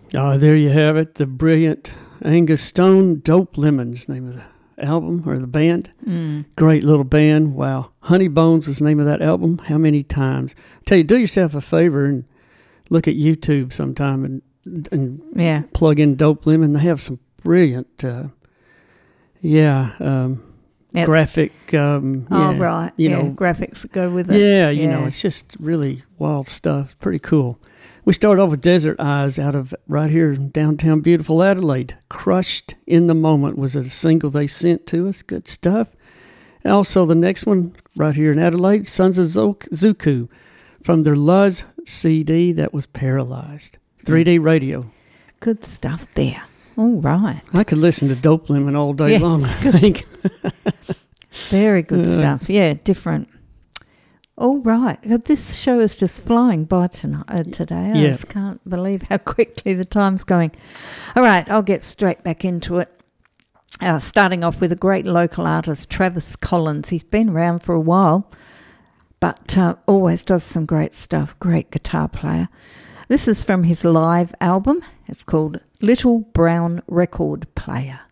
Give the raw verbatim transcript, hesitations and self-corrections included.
Oh, there you have it. The brilliant Angus Stone, Dope Lemons, name of the album or the band. Mm. Great little band. Wow. Honey Bones was the name of that album. How many times? I tell you, do yourself a favor and look at YouTube sometime and and yeah. plug in Dope Lemon. They have some brilliant, uh, yeah, um, Yes. graphic. Um, oh, yeah, right. You yeah, know, graphics that go with it. Yeah, you yeah. know, it's just really wild stuff. Pretty cool. We started off with Desert Eyes out of right here in downtown beautiful Adelaide. Crushed in the Moment was a single they sent to us. Good stuff. And also the next one right here in Adelaide, Sons of Zuku, from their Luz C D that was Paralyzed. three D radio. Good stuff there. All right. I could listen to Dope Lemon all day yes. long, I think. Very good uh, stuff. Yeah, different. All right. This show is just flying by tonight, uh, today. I yeah. just can't believe how quickly the time's going. All right, I'll get straight back into it. Uh, starting off with a great local artist, Travis Collins. He's been around for a while, but uh, always does some great stuff. Great guitar player. This is from his live album. It's called Little Brown Record Player.